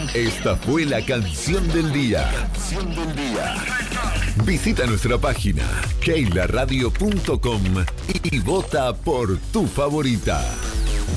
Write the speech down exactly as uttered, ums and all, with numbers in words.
Esta fue la canción del día. Canción del día. Visita nuestra página keila radio punto com y vota por tu favorita.